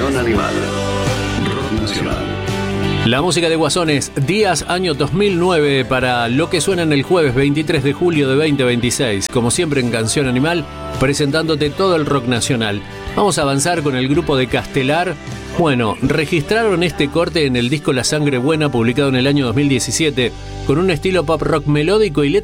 Canción Animal. Rock Nacional. La música de Guasones, Díaz, año 2009, para lo que suena en el jueves 23 de julio de 2026. Como siempre en Canción Animal, presentándote todo el rock nacional. Vamos a avanzar con el grupo de Castelar. Bueno, registraron este corte en el disco La Sangre Buena, publicado en el año 2017, con un estilo pop rock melódico y letras